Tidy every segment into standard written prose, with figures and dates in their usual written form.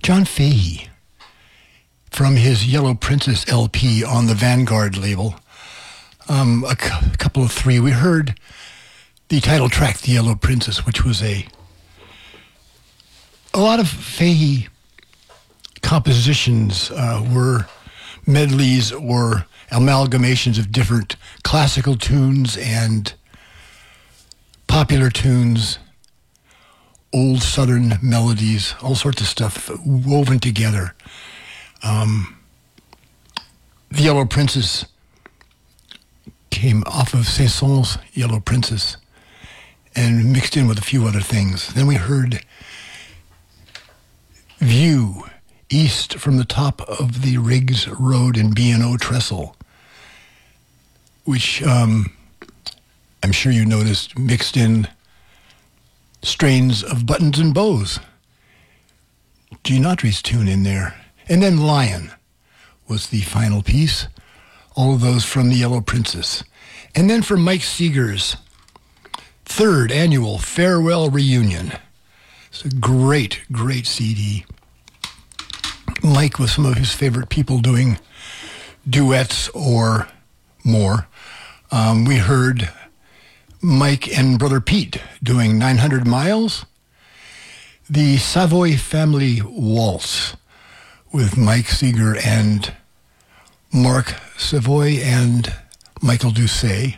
John Fahey, from his Yellow Princess LP on the Vanguard label. A couple of three. We heard the title track, The Yellow Princess, which was a lot of Fahey compositions were medleys or amalgamations of different classical tunes and popular tunes, old Southern melodies, all sorts of stuff woven together. The Yellow Princess came off of Saint-Saëns' Yellow Princess and mixed in with a few other things. Then we heard View, East from the Top of the Riggs Road in B&O Trestle, which I'm sure you noticed mixed in strains of Buttons and Bows. Gene Autry's tune in there. And then Lion was the final piece. All of those from the Yellow Princess. And then for Mike Seeger's third annual Farewell Reunion. It's a great, great CD. Mike with some of his favorite people doing duets or more. We heard Mike and Brother Pete doing 900 Miles. The Savoy Family Waltz with Mike Seeger and Mark Savoy and Michael Doucet.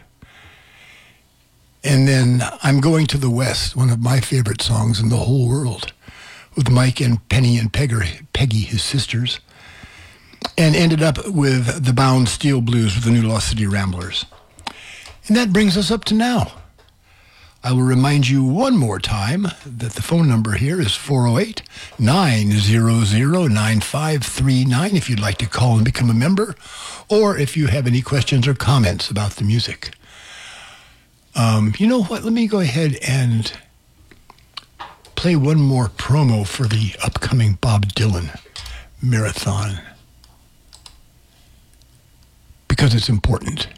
And then I'm Going to the West, one of my favorite songs in the whole world, with Mike and Penny and Peggy, his sisters, and ended up with the Bound Steel Blues with the New Lost City Ramblers. And that brings us up to now. I will remind you one more time that the phone number here is 408-900-9539 if you'd like to call and become a member, or if you have any questions or comments about the music. You know what? Let me go ahead and play one more promo for the upcoming Bob Dylan Marathon, because it's important.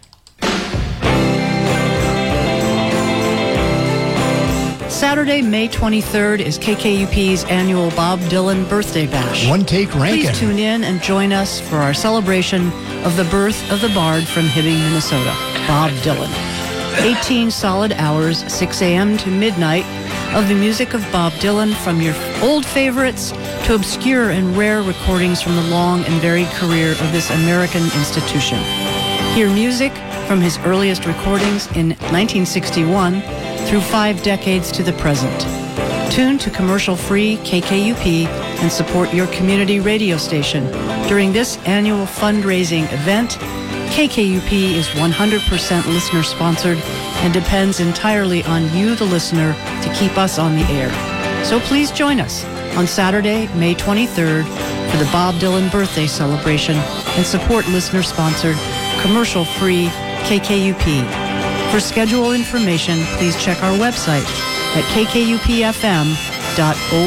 Saturday, May 23rd is KKUP's annual Bob Dylan Birthday Bash. One Take Rankin. Please tune in and join us for our celebration of the birth of the Bard from Hibbing, Minnesota, Bob Dylan. 18 solid hours, 6 a.m. to midnight, of the music of Bob Dylan, from your old favorites to obscure and rare recordings from the long and varied career of this American institution. Hear music from his earliest recordings in 1961 through 5 decades to the present. Tune to commercial-free KKUP and support your community radio station. During this annual fundraising event, KKUP is 100% listener-sponsored and depends entirely on you, the listener, to keep us on the air. So please join us on Saturday, May 23rd for the Bob Dylan birthday celebration and support listener-sponsored, commercial-free KKUP. For schedule information, please check our website at kkupfm.org.